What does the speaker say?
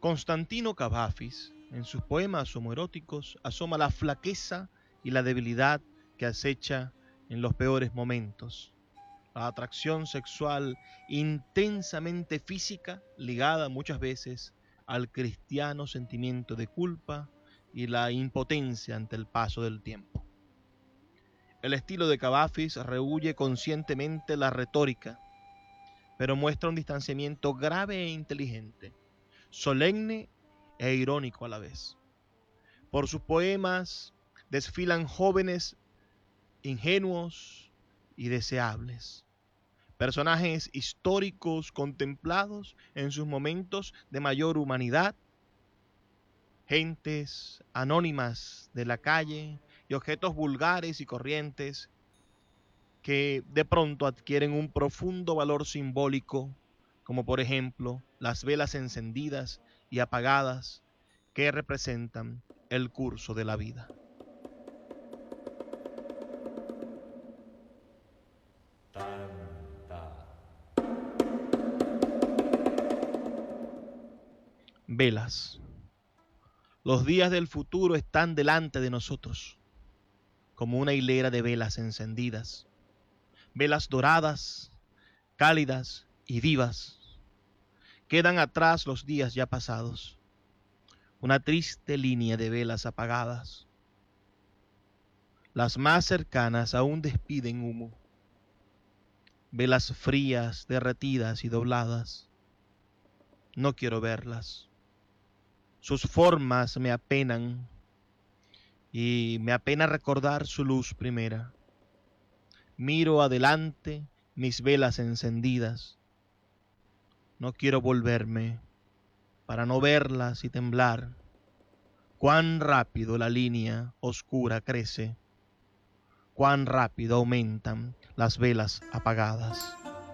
Constantino Cavafis, en sus poemas homoeróticos, asoma la flaqueza y la debilidad que acecha en los peores momentos. La atracción sexual intensamente física, ligada muchas veces al cristiano sentimiento de culpa y la impotencia ante el paso del tiempo. El estilo de Cavafis rehúye conscientemente la retórica, pero muestra un distanciamiento grave e inteligente, solemne e irónico a la vez. Por sus poemas desfilan jóvenes ingenuos y deseables, personajes históricos contemplados en sus momentos de mayor humanidad, gentes anónimas de la calle y objetos vulgares y corrientes que de pronto adquieren un profundo valor simbólico, como por ejemplo las velas encendidas y apagadas que representan el curso de la vida. Velas. Los días del futuro están delante de nosotros, como una hilera de velas encendidas, velas doradas, cálidas y vivas. Quedan atrás los días ya pasados, una triste línea de velas apagadas. Las más cercanas aún despiden humo, velas frías, derretidas y dobladas. No quiero verlas. Sus formas me apenan y me apena recordar su luz primera. Miro adelante mis velas encendidas. No quiero volverme para no verlas y temblar. Cuán rápido la línea oscura crece, cuán rápido aumentan las velas apagadas.